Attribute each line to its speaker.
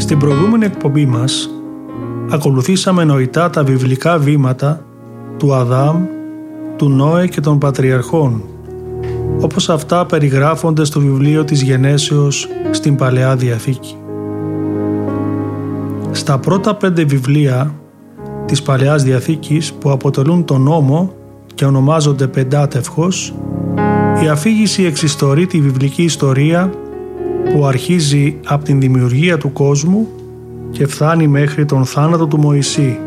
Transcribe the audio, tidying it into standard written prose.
Speaker 1: Στην προηγούμενη εκπομπή μας ακολουθήσαμε νοητά τα βιβλικά βήματα του Αδάμ, του Νόε και των Πατριαρχών, όπως αυτά περιγράφονται στο βιβλίο της Γενέσεως στην Παλαιά Διαθήκη. Στα πρώτα 5 βιβλία της Παλαιάς Διαθήκης, που αποτελούν τον νόμο και ονομάζονται Πεντάτευχος, η αφήγηση εξιστορεί τη βιβλική ιστορία που αρχίζει από την δημιουργία του κόσμου και φτάνει μέχρι τον θάνατο του Μωυσή.